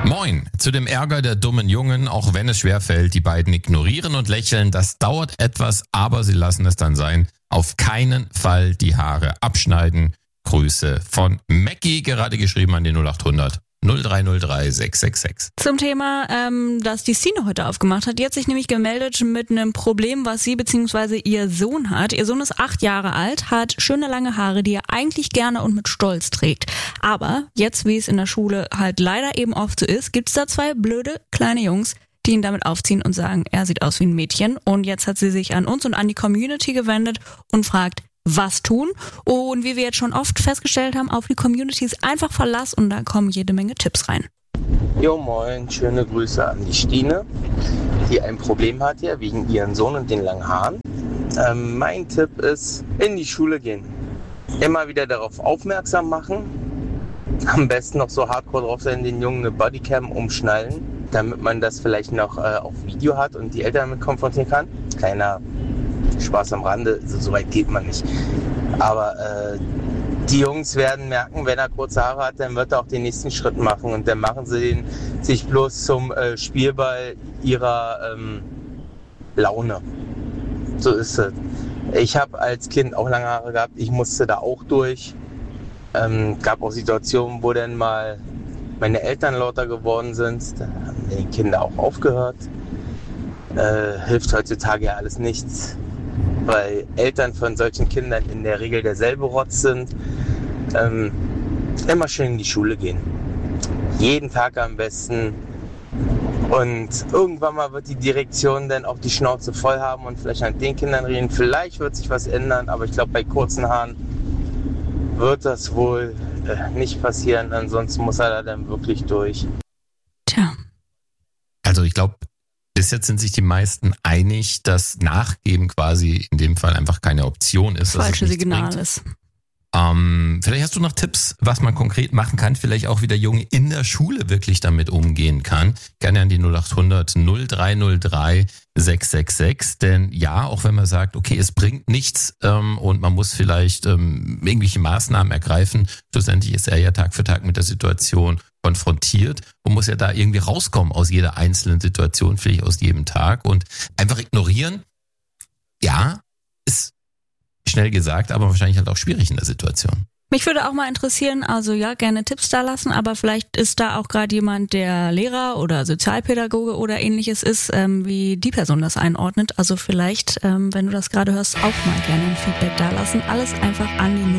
Moin. Zu dem Ärger der dummen Jungen, auch wenn es schwerfällt, die beiden ignorieren und lächeln. Das dauert etwas, aber sie lassen es dann sein. Auf keinen Fall die Haare abschneiden. Grüße von Mackie, gerade geschrieben an die 0800 0303 666. Zum Thema, das die Stine heute aufgemacht hat. Die hat sich nämlich gemeldet mit einem Problem, was sie bzw. ihr Sohn hat. Ihr Sohn ist 8 Jahre alt, hat schöne lange Haare, die er eigentlich gerne und mit Stolz trägt. Aber jetzt, wie es in der Schule halt leider eben oft so ist, gibt's da 2 blöde kleine Jungs, die ihn damit aufziehen und sagen, er sieht aus wie ein Mädchen. Und jetzt hat sie sich an uns und an die Community gewendet und fragt, was tun? Und wie wir jetzt schon oft festgestellt haben, auf die Community ist einfach Verlass und da kommen jede Menge Tipps rein. Jo moin, schöne Grüße an die Stine, die ein Problem hat hier wegen ihren Sohn und den langen Haaren. Mein Tipp ist, in die Schule gehen. Immer wieder darauf aufmerksam machen. Am besten noch so hardcore drauf sein, den Jungen eine Bodycam umschnallen, damit man das vielleicht noch auf Video hat und die Eltern damit konfrontieren kann. Kleiner Spaß am Rande, so weit geht man nicht. Aber die Jungs werden merken, wenn er kurze Haare hat, dann wird er auch den nächsten Schritt machen. Und dann machen sie den sich bloß zum Spielball ihrer Laune. So ist es. Ich habe als Kind auch lange Haare gehabt, ich musste da auch durch. Gab auch Situationen, wo dann mal meine Eltern lauter geworden sind. Da haben die Kinder auch aufgehört. Hilft heutzutage ja alles nichts, weil Eltern von solchen Kindern in der Regel derselbe Rotz sind. Immer schön in die Schule gehen. Jeden Tag am besten. Und irgendwann mal wird die Direktion dann auch die Schnauze voll haben und vielleicht an den Kindern reden. Vielleicht wird sich was ändern, aber ich glaube, bei kurzen Haaren wird das wohl nicht passieren. Ansonsten muss er da dann wirklich durch. Tja. Also ich glaube, bis jetzt sind sich die meisten einig, dass Nachgeben quasi in dem Fall einfach keine Option ist. Falsche Signal ist. Vielleicht hast du noch Tipps, was man konkret machen kann, vielleicht auch wie der Junge in der Schule wirklich damit umgehen kann. Gerne an die 0800 0303 666. Denn ja, auch wenn man sagt, okay, es bringt nichts und man muss vielleicht irgendwelche Maßnahmen ergreifen, schlussendlich ist er ja Tag für Tag mit der Situation konfrontiert und muss ja da irgendwie rauskommen aus jeder einzelnen Situation, vielleicht aus jedem Tag. Und einfach ignorieren, ja, ist schnell gesagt, aber wahrscheinlich halt auch schwierig in der Situation. Mich würde auch mal interessieren, also ja, gerne Tipps da lassen, aber vielleicht ist da auch gerade jemand, der Lehrer oder Sozialpädagoge oder ähnliches ist, wie die Person das einordnet. Also vielleicht, wenn du das gerade hörst, auch mal gerne ein Feedback da lassen. Alles einfach an die